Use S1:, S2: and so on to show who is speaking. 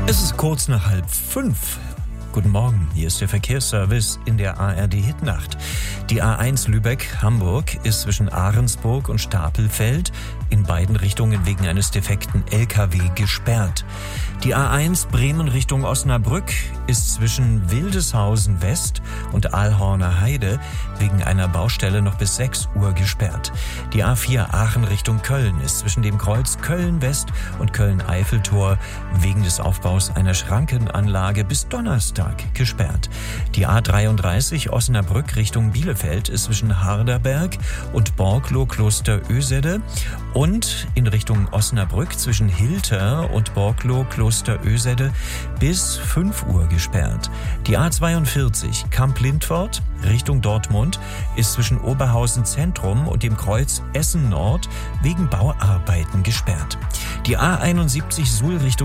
S1: Es ist kurz nach 4:30. Guten Morgen, hier ist der Verkehrsservice in der ARD-Hitnacht. Die A1 Lübeck-Hamburg ist zwischen Ahrensburg und Stapelfeld in beiden Richtungen wegen eines defekten LKW gesperrt. Die A1 Bremen Richtung Osnabrück ist zwischen Wildeshausen West und Alhorner Heide wegen einer Baustelle noch bis 6 Uhr gesperrt. Die A4 Aachen Richtung Köln ist zwischen dem Kreuz Köln West und Köln-Eiffeltor wegen des Aufbaus einer Schrankenanlage bis Donnerstag gesperrt. Die A33 Osnabrück Richtung Bielefeld ist zwischen Harderberg und Borglo-Kloster-Ösede und in Richtung Osnabrück zwischen Hilter und Borglo-Kloster-Ösede bis 5 Uhr gesperrt. Die A42 Kamp-Lindfort Richtung Dortmund ist zwischen Oberhausen Zentrum und dem Kreuz Essen Nord wegen Bauarbeiten gesperrt. Die A71 Suhl Richtung